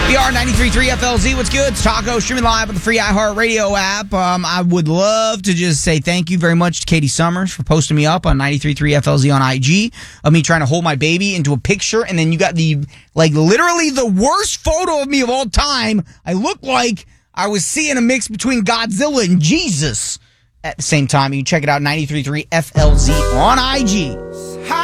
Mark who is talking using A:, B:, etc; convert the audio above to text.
A: We are 93.3 FLZ. What's good? It's Taco, streaming live on the free iHeartRadio app. I would love to just say thank you very much to Katie Summers for posting me up on 93.3 FLZ on IG of me trying to hold my baby into a picture, and then you got literally the worst photo of me of all time. I look like I was seeing a mix between Godzilla and Jesus at the same time. You can check it out, 93.3 FLZ on IG.